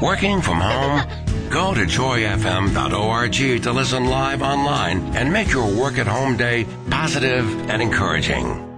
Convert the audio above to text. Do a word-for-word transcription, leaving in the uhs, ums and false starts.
Working from home? Go to joy f m dot org to listen live online and make your work at home day positive and encouraging.